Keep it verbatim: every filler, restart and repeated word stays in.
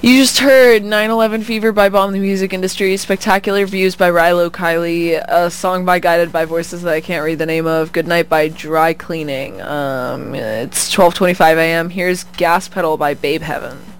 You just heard nine eleven Fever by Bomb the Music Industry, Spectacular Views by Rilo Kiley, a song by Guided by Voices that I can't read the name of, Goodnight by Dry Cleaning. Um, it's twelve twenty-five a m. Here's Gas Pedal by Babe Heaven.